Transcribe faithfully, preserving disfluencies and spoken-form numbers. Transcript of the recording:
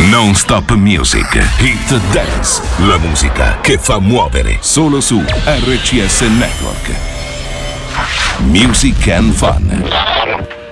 Non Stop Music, Hit Dance, la musica che fa muovere, solo su R C S Network. Music and Fun.